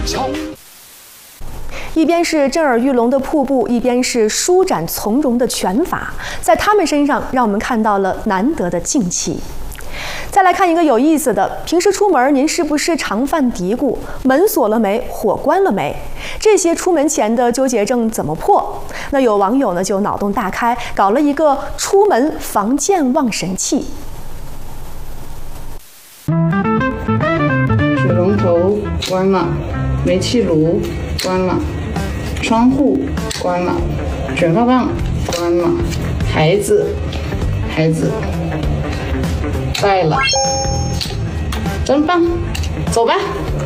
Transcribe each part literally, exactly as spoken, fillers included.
一边是震耳欲聋的瀑布，一边是舒展从容的拳法，在他们身上让我们看到了难得的静气。再来看一个有意思的，平时出门您是不是常犯嘀咕，门锁了没，火关了没？这些出门前的纠结症怎么破？那有网友呢就脑洞大开，搞了一个出门防健忘神器。 水龙头关了，煤气炉关了，窗户关了，卷发棒关了，孩子孩子带了，真棒，走吧。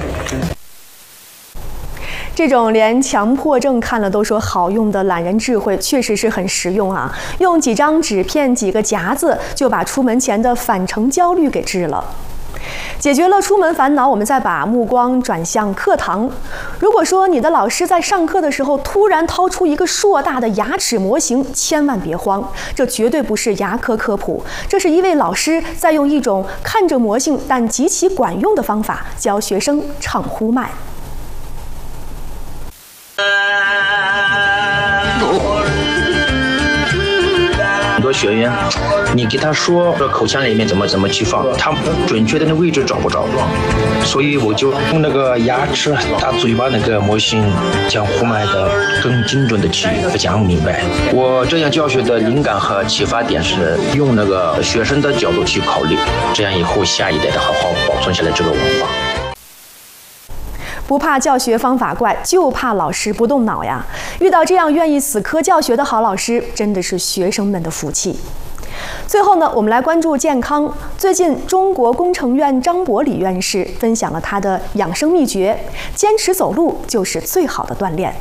这种连强迫症看了都说好用的懒人智慧，确实是很实用啊！用几张纸片、几个夹子，就把出门前的返程焦虑给治了。解决了出门烦恼，我们再把目光转向课堂。如果说你的老师在上课的时候突然掏出一个硕大的牙齿模型，千万别慌，这绝对不是牙科科普，这是一位老师在用一种看着魔性但极其管用的方法教学生唱呼麦。 很多学员，你给他说这口腔里面怎么怎么去放，他准确的那位置找不着，所以我就用那个牙齿打嘴巴那个模型，将呼麦的更精准的去讲明白。我这样教学的灵感和启发点是用那个学生的角度去考虑，这样以后下一代的好好保存下来这个文化。 不怕教学方法怪，就怕老师不动脑呀！遇到这样愿意死磕教学的好老师，真的是学生们的福气。最后呢，我们来关注健康。最近，中国工程院张伯礼院士分享了他的养生秘诀：坚持走路就是最好的锻炼。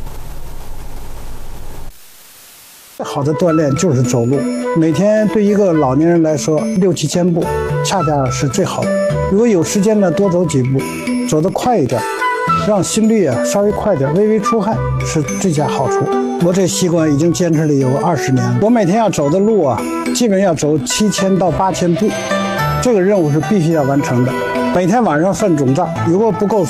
最好的锻炼就是走路，每天对一个老年人来说，六七千步，恰恰是最好的。如果有时间呢，多走几步，走得快一点。让心率啊稍微快点，微微出汗是最佳好处。我这习惯已经坚持了有二十年了。我每天要走的路啊，基本要走七千到八千步，这个任务是必须要完成的。每天晚上算总账，如果不够